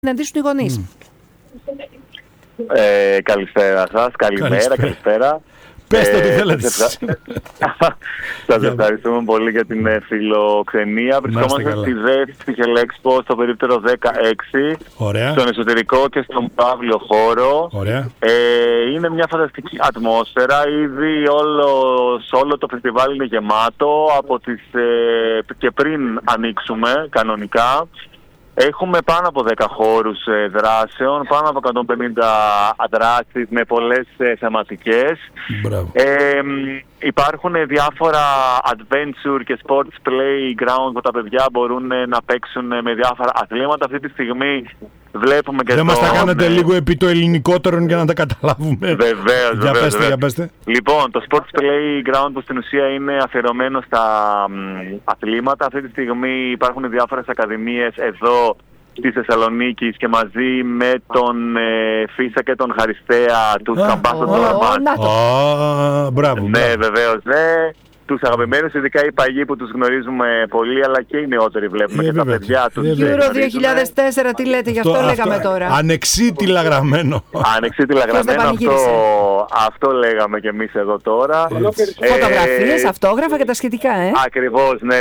συναντήσουν οι γονείς. Καλησπέρα σας, καλησπέρα. Πες το τι θέλετε. Σας ευχαριστούμε πολύ για την φιλοξενία. Βρισκόμαστε στη ΔΕΣ Ψυχελέξπο στο περίπτερο 16. Ωραία. Στον εσωτερικό και στον παύλιο χώρο. Ωραία. Είναι μια φανταστική ατμόσφαιρα. Ήδη όλο το φεστιβάλ είναι γεμάτο από και πριν ανοίξουμε κανονικά. Έχουμε πάνω από 10 χώρους δράσεων, πάνω από 150 δράσεις με πολλές θεματικές. Υπάρχουν διάφορα adventure και sports playground που τα παιδιά μπορούν να παίξουν με διάφορα αθλήματα. Αυτή τη στιγμή βλέπουμε και δεν μας τα κάνετε λίγο επί το ελληνικότερο για να τα καταλάβουμε. Βεβαίως. Για πέστε. Λοιπόν, το sports playground που στην ουσία είναι αφιερωμένο στα αθλήματα. Αυτή τη στιγμή υπάρχουν διάφορες ακαδημίες εδώ στη Θεσσαλονίκη και μαζί με τον Φίσα και τον Χαριστέα τους καμπάσων των Ραμάτων. Μπράβο. Ναι, βεβαίως, ναι. Τους αγαπημένους, ειδικά οι παγιοί που τους γνωρίζουμε πολύ, αλλά και οι νεότεροι βλέπουμε και τα παιδιά τους. Euro 2004, τι λέτε, γι' αυτό λέγαμε τώρα. Ανεξίτηλα γραμμένο. Ανεξίτηλα γραμμένο, αυτό λέγαμε κι εμείς εδώ τώρα. Φωτογραφίες, αυτόγραφα και τα σχετικά, Ακριβώς, ναι.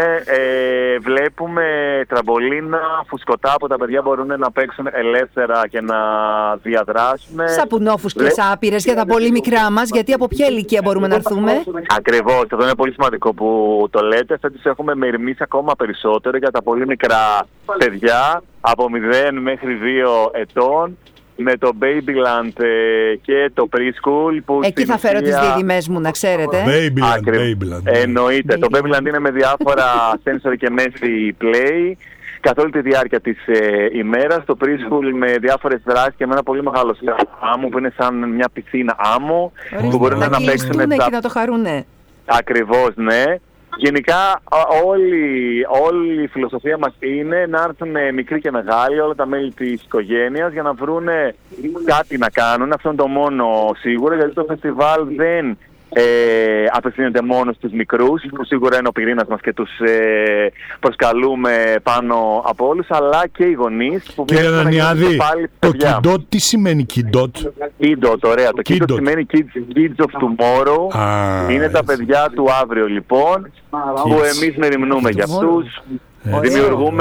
Βλέπουμε τραμπολίνα, φουσκωτά που τα παιδιά μπορούν να παίξουν ελεύθερα και να διαδράσουν. Σαπουνόφουσκες άπειρες για τα πολύ μικρά μας, γιατί από ποια ηλικία μπορούμε να έρθουμε? Ακριβώς. Αυτό είναι πολύ σημαντικό που το λέτε. Θα τις έχουμε μεριμνήσει ακόμα περισσότερο για τα πολύ μικρά παιδιά από 0 μέχρι 2 ετών με το Babyland και το Preschool. Που εκεί θα φέρω τις δίδυμες μου, να ξέρετε. Babyland. Εννοείται. Το Babyland είναι με διάφορα sensory και messy play καθ' όλη τη διάρκεια της ημέρας. Το Preschool με διάφορες δράσεις και με ένα πολύ μεγάλο άμμο που είναι σαν μια πισίνα άμμο που μπορούν να παίξουν και να το χαρούνε. Ακριβώς, ναι. Γενικά όλη η φιλοσοφία μας είναι να έρθουν μικροί και μεγάλοι, όλα τα μέλη της οικογένειας, για να βρουν κάτι να κάνουν. Αυτό είναι το μόνο σίγουρο, γιατί το φεστιβάλ δεν απευθύνεται μόνο στους μικρούς, που σίγουρα είναι ο πυρήνας μας και τους προσκαλούμε πάνω από όλους, αλλά και οι γονείς που βλέπουν να γίνουν πάλι παιδιά. Το Kidot, τι σημαίνει Kidot? Kidot, ωραία. Το Kidot σημαίνει Kids of Tomorrow. Είναι τα παιδιά του αύριο, λοιπόν, που εμείς μεριμνούμε για αυτούς. Δημιουργούμε.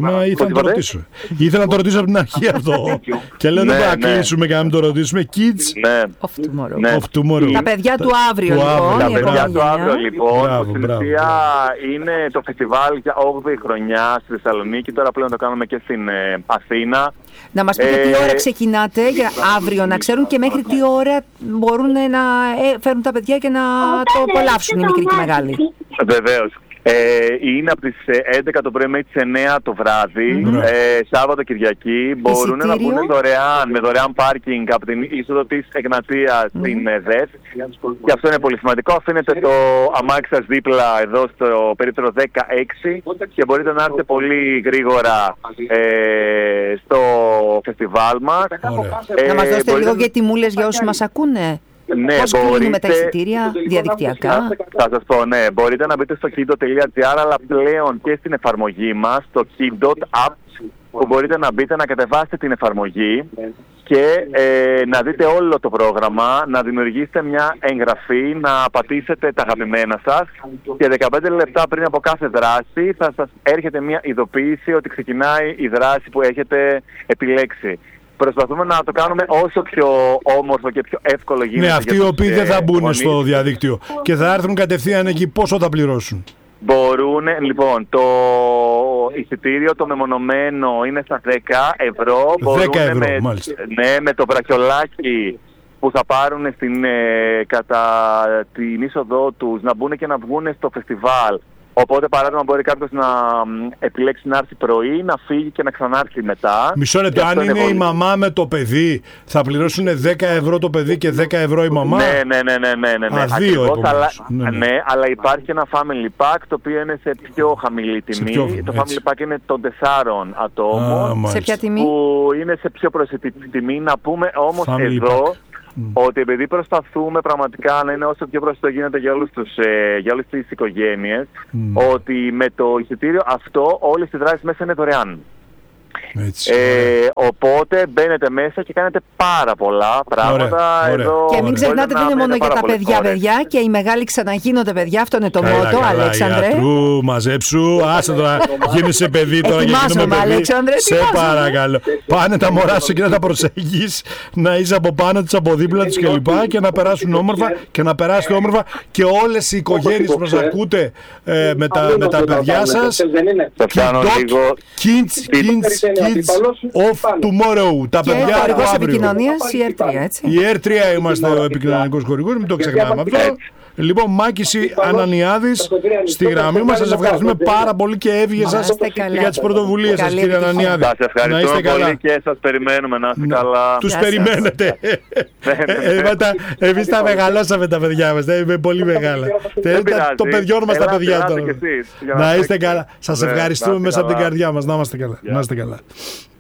Ήθελα να το ρωτήσω από την αρχή αυτό. Και λέω δεν θα κλείσουμε και να μην το ρωτήσουμε. Kids of Tomorrow. Τα παιδιά του αύριο, λοιπόν. Τα παιδιά του αύριο, λοιπόν. Που στην ουσία είναι το φεστιβάλ για 8η χρονιά στη Θεσσαλονίκη. Τώρα πλέον το κάνουμε και στην Αθήνα. Να μας πείτε τι ώρα ξεκινάτε για αύριο, να ξέρουν και μέχρι τι ώρα μπορούν να φέρουν τα παιδιά και να το απολαύσουν οι μικροί και οι μεγάλοι. Βεβαίως. Είναι από τις 11 το πρωί μέχρι τις 9 το βράδυ, Σάββατο Κυριακή. Μπορούν να μπουν δωρεάν, με δωρεάν πάρκινγκ από την είσοδο της Εγνατίας στην ΔΕΣ. Και αυτό είναι πολύ σημαντικό. Αφήνετε το αμάξι σας δίπλα εδώ στο περίπτερο 16 και μπορείτε να έρθετε πολύ γρήγορα στο φεστιβάλ μας. Να μας δώσετε λίγο και τιμούλες για όσους μας ακούνε. Ναι, πώς κλείνουμε τα εισιτήρια διαδικτυακά? Θα σας πω, ναι. Μπορείτε να μπείτε στο kidot.gr, αλλά πλέον και στην εφαρμογή μας, το Kidot App, που μπορείτε να μπείτε, να κατεβάσετε την εφαρμογή και να δείτε όλο το πρόγραμμα, να δημιουργήσετε μια εγγραφή, να πατήσετε τα αγαπημένα σας και 15 λεπτά πριν από κάθε δράση θα σας έρχεται μια ειδοποίηση ότι ξεκινάει η δράση που έχετε επιλέξει. Προσπαθούμε να το κάνουμε όσο πιο όμορφο και πιο εύκολο γίνεται. Ναι, αυτοί οι οποίοι δεν θα μπουν στο διαδίκτυο και θα έρθουν κατευθείαν εκεί, πόσο θα πληρώσουν? Μπορούν, λοιπόν, το εισιτήριο το μεμονωμένο είναι στα 10 ευρώ. 10 ευρώ, μάλιστα. Ναι, με το βραχιολάκι που θα πάρουν κατά την είσοδό τους να μπουν και να βγουν στο φεστιβάλ. Οπότε, παράδειγμα, μπορεί κάποιος να επιλέξει να έρθει πρωί, να φύγει και να ξανάρθει μετά. Μισό λεπτό, αν είναι η μαμά με το παιδί, θα πληρώσουν 10 ευρώ το παιδί και 10 ευρώ η μαμά? Ναι. Ακριβώς, ναι, αλλά υπάρχει ένα family pack το οποίο είναι σε πιο χαμηλή τιμή. Το family pack είναι των 4 ατόμων. Σε ποια τιμή? Που είναι σε πιο προσιτή τιμή. Να πούμε όμως εδώ ότι επειδή προσπαθούμε πραγματικά να είναι όσο πιο προσιτό γίνεται για όλες τις οικογένειες, ότι με το εισιτήριο αυτό όλες οι δράσεις μέσα είναι δωρεάν. Οπότε μπαίνετε μέσα και κάνετε πάρα πολλά πράγματα. Ωραία. Εδώ και μην ξεχνάτε δεν είναι μόνο για τα παιδιά, και οι μεγάλοι ξαναγίνονται παιδιά. Αυτό είναι το μότο, Αλέξανδρε. Ιατρού, μαζέψου, άσε τώρα, γίνεσαι παιδί τώρα και γίνουμε παιδί. Σε παρακαλώ. Πάνε τα μωρά σου και να τα προσέχεις, να είσαι από πάνω τους, από δίπλα τους κλπ. Και να περάσουν όμορφα και να περάσετε όμορφα και όλες οι οικογένειες που μας ακούτε με τα παιδιά σας. Kids of tomorrow. Τα παιδιά του αύριο. Και επικοινωνίας η R3, έτσι. Η R3 είμαστε ο επικοινωνικός χορηγός, μην το ξεχνάμε αυτό. Λοιπόν, Μάκης Ανανιάδης στη γραμμή μας. Σας ευχαριστούμε πάρα πολύ και εύγε σας για τις πρωτοβουλίες σας, κύριε Ανανιάδη. Σας ευχαριστούμε πολύ και σας περιμένουμε, να είστε καλά. Τους περιμένετε. Εμείς τα μεγαλώσαμε τα παιδιά μας, είναι πολύ μεγάλα. Το παιδιό μας τα παιδιά τώρα. Να είστε καλά. Σας ευχαριστούμε μέσα από την καρδιά μας. Να είστε καλά.